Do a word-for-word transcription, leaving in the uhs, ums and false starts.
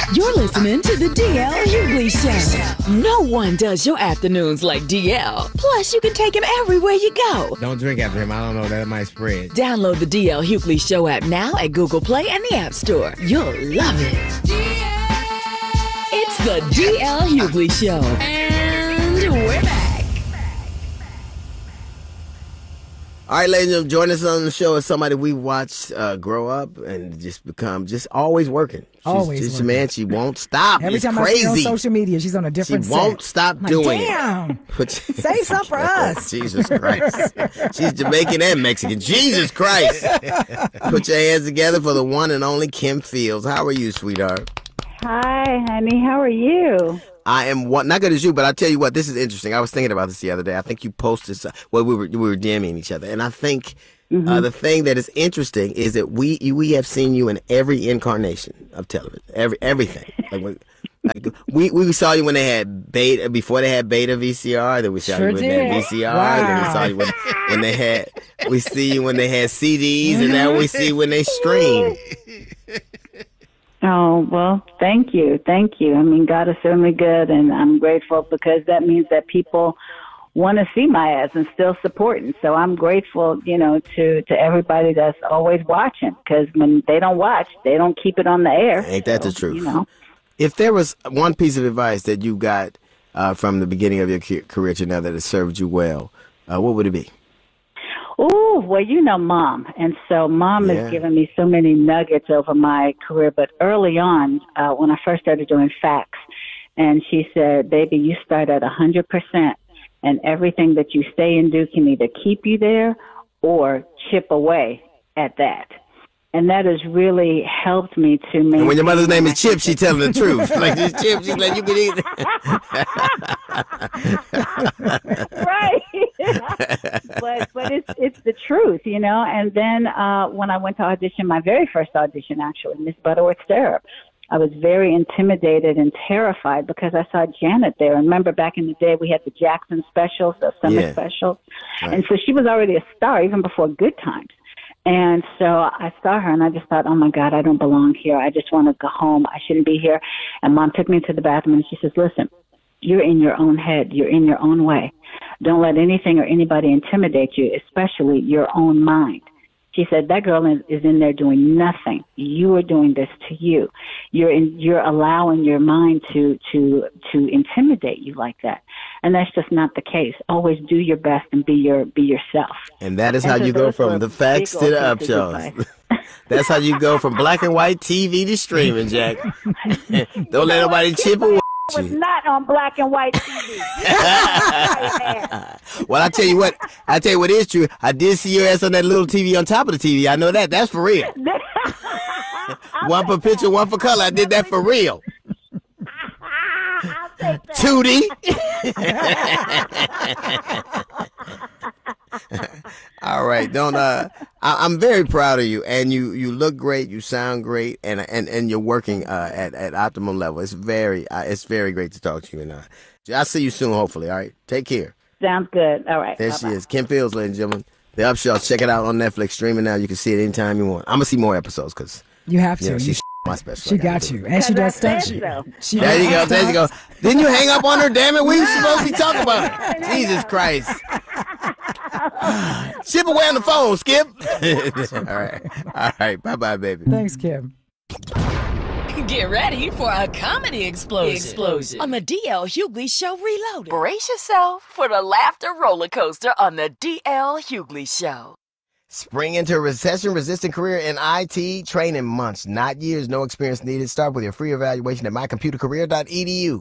You're listening to the D L Hughley Show. No one does your afternoons like D L. Plus, you can take him everywhere you go. Don't drink after him. I don't know. That might spread. Download the D L Hughley Show app now at Google Play and the App Store. You'll love it. It's the D L Hughley Show. And we're back. All right, ladies and gentlemen, join us on the show as somebody we watched uh, grow up and just become just always working. She's, always she's working. Man, she won't stop. Every it's time crazy. I see her on social media, she's on a different She set. won't stop I'm like, doing damn. it. Damn. Save some for us. Jesus Christ. She's Jamaican and Mexican. Jesus Christ. Put your hands together for the one and only Kim Fields. How are you, sweetheart? Hi, honey. How are you? I am one, not good as you, but I'll tell you what, this is interesting. I was thinking about this the other day. I think you posted, some, well, we were we were DMing each other, and I think mm-hmm. uh, the thing that is interesting is that we we have seen you in every incarnation of television, every everything. Like, we, like we we saw you when they had beta, before they had beta V C R. Then we saw Sure you when did. they had V C R. Wow. Then we saw you when, when they had. We see you when they had C Ds, and now we see when they stream. Oh, well, thank you. Thank you. I mean, God is certainly good, and I'm grateful because that means that people want to see my ads and still supporting. So I'm grateful, you know, to, to everybody that's always watching, because when they don't watch, they don't keep it on the air. Ain't that so, the truth? You know. If there was one piece of advice that you got uh, from the beginning of your career to now that has served you well, uh, what would it be? Oh, well, you know Mom. And so Mom Yeah. has given me so many nuggets over my career. But early on, uh, when I first started doing facts, and she said, baby, you start at one hundred percent, and everything that you say and do can either keep you there or chip away at that. And that has really helped me to make. And when your mother's name is Chip, she's telling the truth. Like this Chip, she's like, you can eat it. Right. but but it's it's the truth, you know. And then uh, when I went to audition, my very first audition, actually, Miss Butterworth Syrup, I was very intimidated and terrified because I saw Janet there. Remember back in the day, we had the Jackson specials, the summer Yeah. specials. Right. And so she was already a star even before Good Times. And so I saw her, and I just thought, oh, my God, I don't belong here. I just want to go home. I shouldn't be here. And Mom took me to the bathroom, and she says, listen, you're in your own head. You're in your own way. Don't let anything or anybody intimidate you, especially your own mind. She said, that girl is, is in there doing nothing. You are doing this to you. You're in, you're allowing your mind to, to, to intimidate you like that. And that's just not the case. Always do your best and be your, be yourself. And that is And how so you go those were from the facts big to the old up pieces of shows. advice. That's how you go from black and white T V to streaming, Jack. Don't let nobody chip away. I was not on black and white T V. Well, I tell you what, I tell you what is true. I did see your ass on that little T V on top of the T V. I know that. That's for real. One for picture, one for color. I did that for real. Tootie. All right, don't. Uh, I, I'm very proud of you, and you, you look great. You sound great, and and, and you're working uh, at at optimum level. It's very uh, it's very great to talk to you, and uh, I'll see you soon. Hopefully, all right. Take care. Sounds good. All right. There Bye-bye. she is, Kim Fields, ladies and gentlemen. The Upshaw. Check it out on Netflix, streaming now. You can see it anytime you want. I'm gonna see more episodes because You have to. you know, You- she's my special. she I gotta got do you. it. And she does That's stunts. it, though. She There does you go. There you go. stunts. Didn't you hang up on her? Damn it. We were supposed to be talking about it. Jesus Christ. Chip away on the phone, Skip. All right. All right. Bye-bye, baby. Thanks, Kim. Get ready for a comedy explosion, explosion on the D L Hughley Show Reloaded. Brace yourself for the laughter roller coaster on the D L Hughley Show. Spring into a recession-resistant career in I T. Training months, not years. No experience needed. Start with your free evaluation at my computer career dot e d u.